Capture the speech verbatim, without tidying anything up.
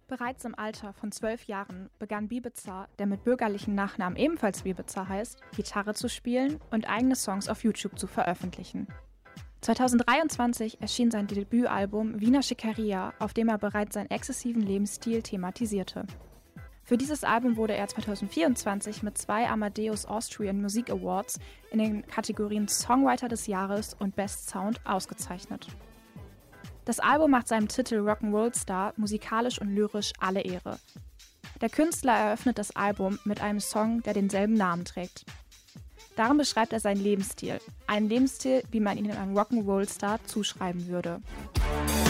Bereits im Alter von zwölf Jahren begann Bibiza, der mit bürgerlichen Nachnamen ebenfalls Bibiza heißt, Gitarre zu spielen und eigene Songs auf YouTube zu veröffentlichen. zweitausenddreiundzwanzig erschien sein Debütalbum Wiener Schickeria, auf dem er bereits seinen exzessiven Lebensstil thematisierte. Für dieses Album wurde er zweitausendvierundzwanzig mit zwei Amadeus Austrian Music Awards in den Kategorien Songwriter des Jahres und Best Sound ausgezeichnet. Das Album macht seinem Titel Rock'n'Roll Star musikalisch und lyrisch alle Ehre. Der Künstler eröffnet das Album mit einem Song, der denselben Namen trägt. Darin beschreibt er seinen Lebensstil, einen Lebensstil, wie man ihn einem Rock'n'Roll Star zuschreiben würde.